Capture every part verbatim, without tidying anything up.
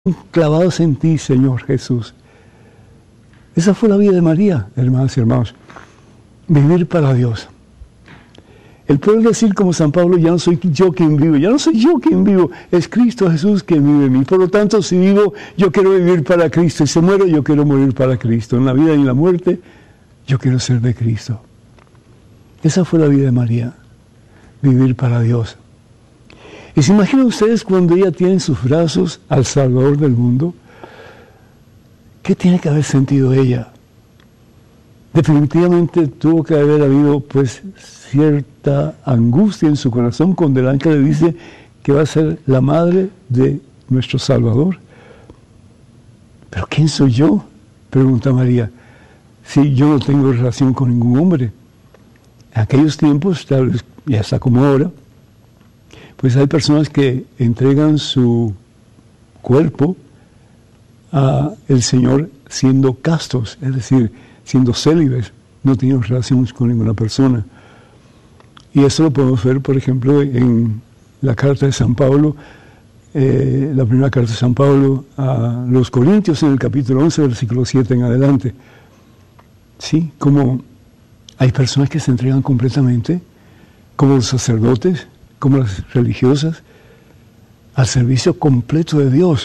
clavados en ti, Señor Jesús. Esa fue la vida de María, hermanas y hermanos. Vivir para Dios. El poder decir como San Pablo, ya no soy yo quien vivo, ya no soy yo quien vivo, es Cristo Jesús quien vive en mí. Por lo tanto, si vivo, yo quiero vivir para Cristo, y si muero, yo quiero morir para Cristo. En la vida y en la muerte, yo quiero ser de Cristo. Esa fue la vida de María, vivir para Dios. Y se imaginan ustedes cuando ella tiene en sus brazos al Salvador del mundo, ¿qué tiene que haber sentido ella? Definitivamente tuvo que haber habido pues cierta angustia en su corazón cuando el ángel le dice que va a ser la madre de nuestro Salvador. ¿Pero quién soy yo?, pregunta María. Si yo no tengo relación con ningún hombre. En aquellos tiempos, tal vez ya está como ahora, pues hay personas que entregan su cuerpo a el Señor siendo castos, es decir, siendo célibes, no teniendo relaciones con ninguna persona. Y eso lo podemos ver, por ejemplo, en la carta de San Pablo, eh, la primera carta de San Pablo a los Corintios, en el capítulo once, versículo siete en adelante. Sí, como hay personas que se entregan completamente, como los sacerdotes, como las religiosas, al servicio completo de Dios.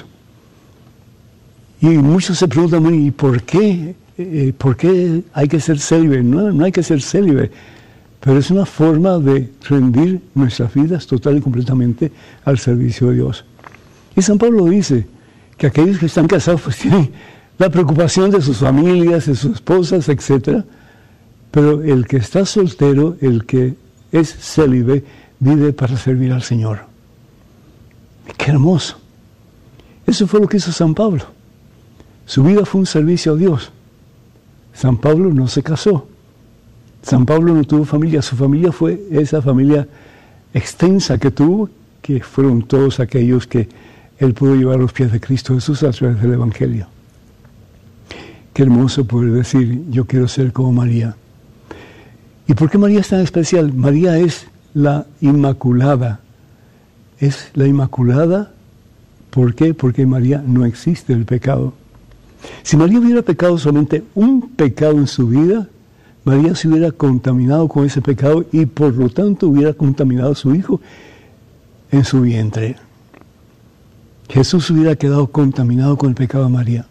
Y muchos se preguntan, ¿y por qué? Eh, ¿Por qué hay que ser célibe? No, no hay que ser célibe, pero es una forma de rendir nuestras vidas total y completamente al servicio de Dios. Y San Pablo dice que aquellos que están casados pues tienen la preocupación de sus familias, de sus esposas, etcétera, pero el que está soltero, el que es célibe, vive para servir al Señor. ¡Qué hermoso! Eso fue lo que hizo San Pablo. Su vida fue un servicio a Dios. San Pablo no se casó. San Pablo no tuvo familia. Su familia fue esa familia extensa que tuvo, que fueron todos aquellos que él pudo llevar a los pies de Cristo Jesús a través del Evangelio. Qué hermoso poder decir, yo quiero ser como María. ¿Y por qué María es tan especial? María es la Inmaculada. Es la Inmaculada, ¿por qué? Porque en María no existe el pecado. Si María hubiera pecado solamente un pecado en su vida, María se hubiera contaminado con ese pecado y por lo tanto hubiera contaminado a su hijo en su vientre. Jesús hubiera quedado contaminado con el pecado de María.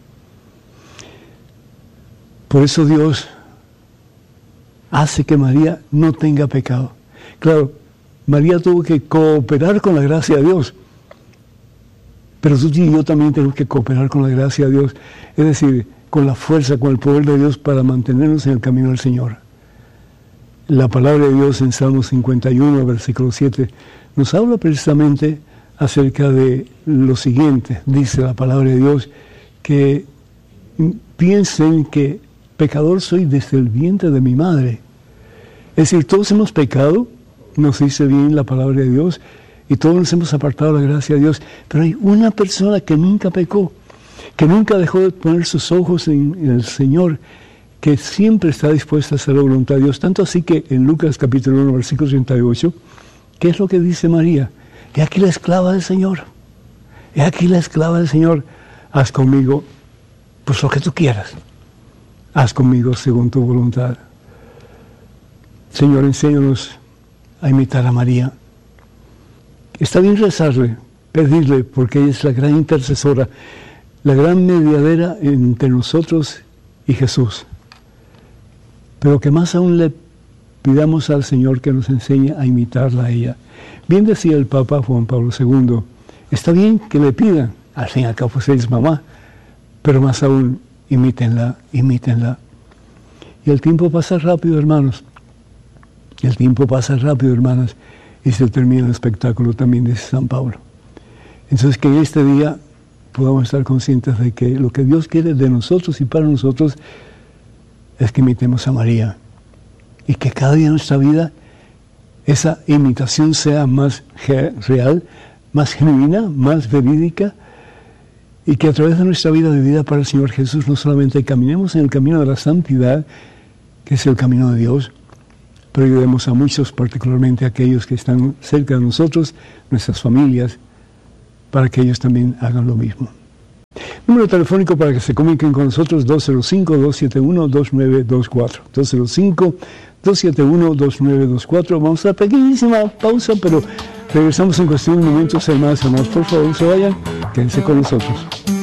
Por eso Dios hace que María no tenga pecado. Claro, María tuvo que cooperar con la gracia de Dios. Pero tú y yo también tenemos que cooperar con la gracia de Dios. Es decir, con la fuerza, con el poder de Dios para mantenernos en el camino del Señor. La palabra de Dios en Salmo cincuenta y uno, versículo siete, nos habla precisamente acerca de lo siguiente. Dice la palabra de Dios que piensen que pecador soy desde el vientre de mi madre. Es decir, todos hemos pecado, nos dice bien la palabra de Dios, y todos nos hemos apartado de la gracia de Dios, pero hay una persona que nunca pecó, que nunca dejó de poner sus ojos en, en el Señor, que siempre está dispuesta a hacer la voluntad de Dios. Tanto así que en Lucas capítulo uno, versículo treinta y ocho, ¿qué es lo que dice María? He aquí la esclava del Señor, he aquí la esclava del Señor, haz conmigo pues lo que tú quieras, haz conmigo según tu voluntad. Señor, enséñanos a imitar a María. Está bien rezarle, pedirle, porque ella es la gran intercesora, la gran mediadera entre nosotros y Jesús. Pero que más aún le pidamos al Señor que nos enseñe a imitarla a ella. Bien decía el Papa Juan Pablo segundo, está bien que le pidan, al fin y al cabo pues ella es mamá, pero más aún imítenla, imítenla. Y el tiempo pasa rápido, hermanos. El tiempo pasa rápido, hermanas, y se termina el espectáculo también, dice San Pablo. Entonces, que en este día podamos estar conscientes de que lo que Dios quiere de nosotros y para nosotros es que imitemos a María. Y que cada día en nuestra vida esa imitación sea más real, más genuina, más verídica, y que a través de nuestra vida vivida para el Señor Jesús no solamente caminemos en el camino de la santidad, que es el camino de Dios, pero ayudemos a muchos, particularmente a aquellos que están cerca de nosotros, nuestras familias, para que ellos también hagan lo mismo. Número telefónico para que se comuniquen con nosotros, dos cero cinco, dos siete uno, dos nueve dos cuatro. dos cero cinco, dos siete uno, dos nueve dos cuatro. Vamos a una pequeñísima pausa, pero regresamos en cuestión de momentos, hermanas y hermanos. Por favor, no se vayan, quédense con nosotros.